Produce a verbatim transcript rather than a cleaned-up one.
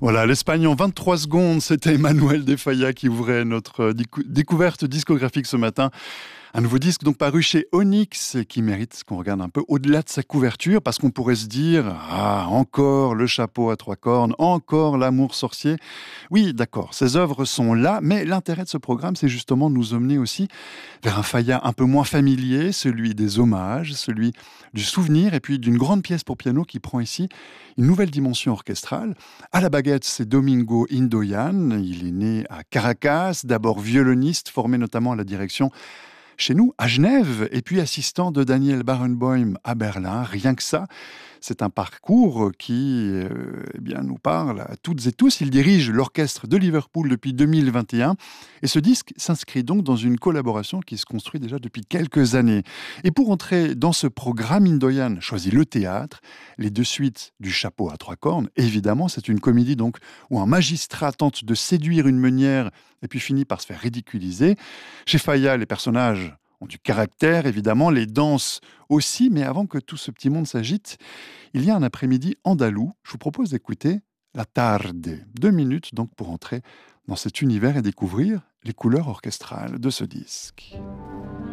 Voilà, l'Espagne en vingt-trois secondes, c'était Emmanuel de Falla qui ouvrait notre décou- découverte discographique ce matin. Un nouveau disque donc paru chez Onyx qui mérite qu'on regarde un peu au-delà de sa couverture parce qu'on pourrait se dire « Ah, encore le chapeau à trois cornes, encore l'amour sorcier ». Oui, d'accord, ces œuvres sont là, mais l'intérêt de ce programme, c'est justement de nous emmener aussi vers un Falla un peu moins familier, celui des hommages, celui du souvenir et puis d'une grande pièce pour piano qui prend ici une nouvelle dimension orchestrale. À la baguette, c'est Domingo Indoyan. Il est né à Caracas, d'abord violoniste, formé notamment à la direction chez nous, à Genève, et puis assistant de Daniel Barenboim à Berlin. Rien que ça, c'est un parcours qui euh, eh bien, nous parle à toutes et tous. Il dirige l'orchestre de Liverpool depuis deux mille vingt et un. Et ce disque s'inscrit donc dans une collaboration qui se construit déjà depuis quelques années. Et pour entrer dans ce programme, Indoyan choisit le théâtre, les deux suites du chapeau à trois cornes. Évidemment, c'est une comédie donc où un magistrat tente de séduire une meunière et puis finit par se faire ridiculiser. Chez Falla, les personnages ont du caractère, évidemment, les danses aussi, mais avant que tout ce petit monde s'agite, il y a un après-midi andalou. Je vous propose d'écouter La Tarde. Deux minutes donc pour entrer dans cet univers et découvrir les couleurs orchestrales de ce disque.